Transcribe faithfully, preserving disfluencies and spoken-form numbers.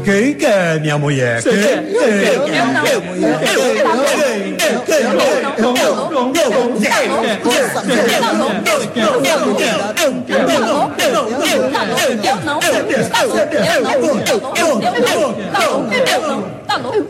Quem que é minha mulher? Quem que é minha mulher? Eu não, eu não, eu não, eu não, eu não, eu não, eu não, tá louco?